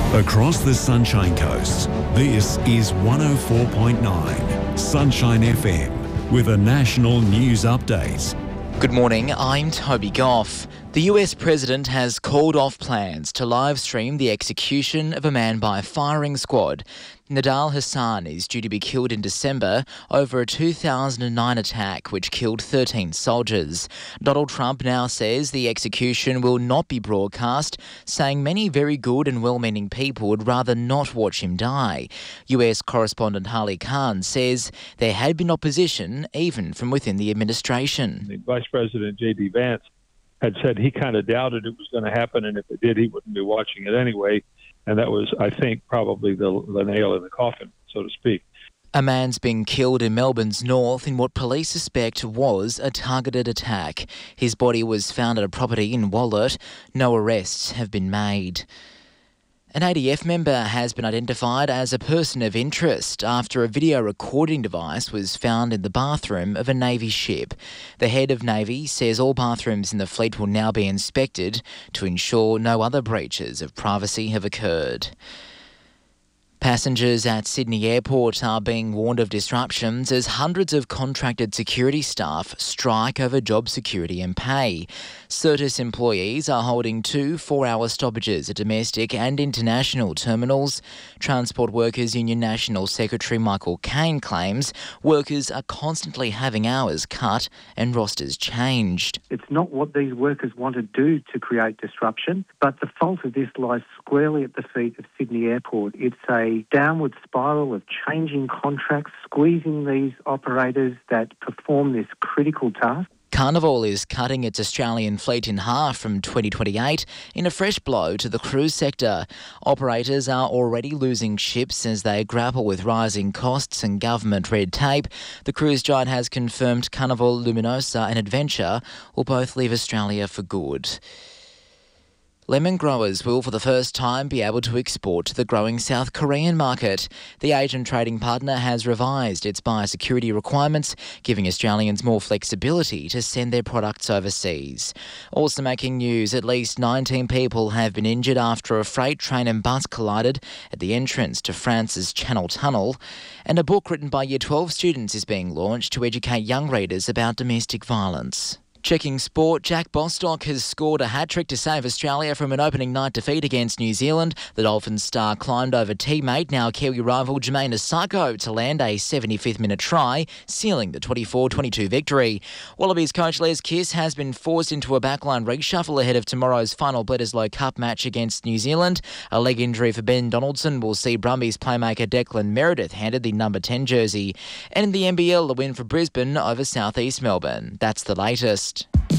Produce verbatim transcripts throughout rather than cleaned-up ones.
Across the Sunshine Coast, this is one oh four point nine Sunshine F M with a national news update. Good morning, I'm Toby Goff. The U S President has called off plans to live stream the execution of a man by a firing squad. Nidal Hassan is due to be killed in December over a two thousand nine attack which killed thirteen soldiers. Donald Trump now says the execution will not be broadcast, saying many very good and well-meaning people would rather not watch him die. U S correspondent Harley Khan says there had been opposition even from within the administration. The Vice President J D Vance had said he kind of doubted it was going to happen, and if it did, he wouldn't be watching it anyway. And that was, I think, probably the, the nail in the coffin, so to speak. A man's been killed in Melbourne's north in what police suspect was a targeted attack. His body was found at a property in Wollert. No arrests have been made. An A D F member has been identified as a person of interest after a video recording device was found in the bathroom of a Navy ship. The head of Navy says all bathrooms in the fleet will now be inspected to ensure no other breaches of privacy have occurred. Passengers at Sydney Airport are being warned of disruptions as hundreds of contracted security staff strike over job security and pay. Certis employees are holding two four-hour stoppages at domestic and international terminals. Transport Workers Union National Secretary Michael Caine claims workers are constantly having hours cut and rosters changed. It's not what these workers want to do to create disruption, but the fault of this lies squarely at the feet of Sydney Airport. It's a downward spiral of changing contracts, squeezing these operators that perform this critical task. Carnival is cutting its Australian fleet in half from twenty twenty-eight in a fresh blow to the cruise sector. Operators are already losing ships as they grapple with rising costs and government red tape. The cruise giant has confirmed Carnival, Luminosa and Adventure will both leave Australia for good. Lemon growers will for the first time be able to export to the growing South Korean market. The Asian trading partner has revised its biosecurity requirements, giving Australians more flexibility to send their products overseas. Also making news, at least nineteen people have been injured after a freight train and bus collided at the entrance to France's Channel Tunnel. And a book written by Year twelve students is being launched to educate young readers about domestic violence. Checking sport, Jack Bostock has scored a hat-trick to save Australia from an opening night defeat against New Zealand. The Dolphins star climbed over teammate, now Kiwi rival Jermaine Asako, to land a seventy-fifth minute try, sealing the twenty-four twenty-two victory. Wallabies coach Les Kiss has been forced into a backline reshuffle ahead of tomorrow's final Bledisloe Cup match against New Zealand. A leg injury for Ben Donaldson will see Brumbies playmaker Declan Meredith handed the number ten jersey. And in the N B L, a win for Brisbane over South East Melbourne. That's the latest.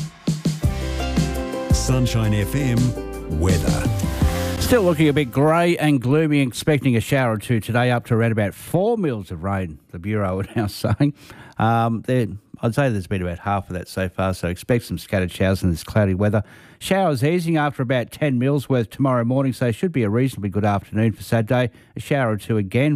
Sunshine F M weather. Still looking a bit grey and gloomy, expecting a shower or two today, up to around about four mils of rain, the Bureau are now saying. Um, there, I'd say there's been about half of that so far, so expect some scattered showers in this cloudy weather. Showers easing after about ten mils worth tomorrow morning, so it should be a reasonably good afternoon for Saturday. A shower or two again.